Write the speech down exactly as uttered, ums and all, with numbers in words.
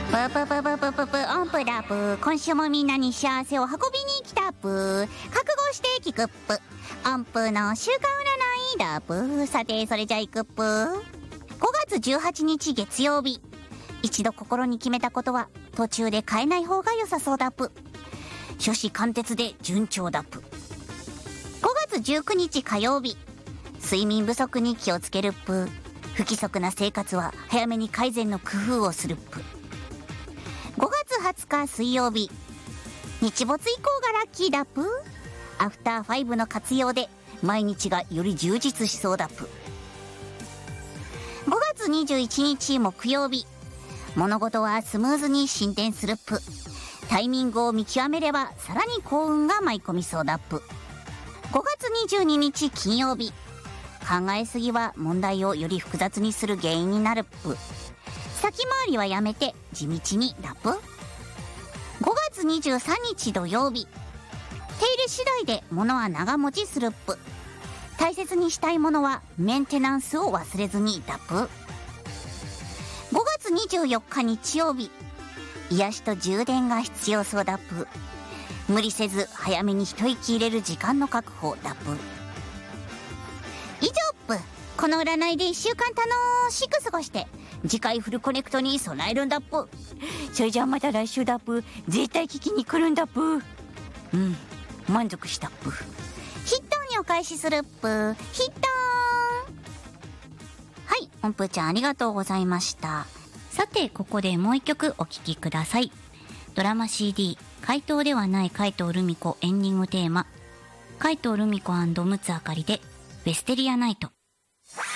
ぷぷぷぷぷぷぷ音符だぷ。今週もみんなに幸せを運びに来たぷ。覚悟して聞くっぷ。音符の週間占いだぷ。さてそれじゃいくっぷ。ごがつじゅうはちにち月曜日。一度心に決めたことは途中で変えない方が良さそうだぷ。初子貫徹で順調だぷ。ごがつじゅうくにち火曜日。睡眠不足に気をつけるっぷ。不規則な生活は早めに改善の工夫をするっぷ。ごがつはつか水曜日。日没以降がラッキーだっぷ。アフターファイブの活用で毎日がより充実しそうだっぷ。ごがつにじゅういちにち木曜日。物事はスムーズに進展するっぷ。タイミングを見極めればさらに幸運が舞い込みそうだっぷ。ごがつにじゅうににち金曜日。考えすぎは問題をより複雑にする原因になるっぷ。先回りはやめて地道にだっぷ。ごがつにじゅうさんにち土曜日。手入れ次第で物は長持ちするっぷ。大切にしたいものはメンテナンスを忘れずにだっぷ。ごがつにじゅうよっか日曜日。癒しと充電が必要そうだっぷ。無理せず早めに一息入れる時間の確保だっぷ。以上っぷ。この占いでいっしゅうかん楽しく過ごして次回フルコネクトに備えるんだっぷ。それじゃあまた来週だっぷ。絶対聞きに来るんだっぷ。うん、満足したっぷ。ヒットーにお返しするっぷ。ヒットー。はい、音符ちゃんありがとうございました。さてここでもう一曲お聴きください。ドラマ シーディー 怪盗ではない怪盗ルミ子エンディングテーマ、怪盗ルミ子&陸奥あかりでベステリアナイト。